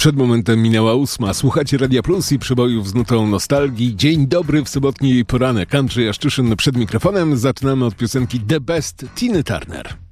Przed momentem minęła 8. Słuchacie Radia Plus i przebojów z nutą nostalgii. Dzień dobry w sobotni poranek. Andrzej Jaszczyszyn przed mikrofonem. Zaczynamy od piosenki The Best Tiny Turner.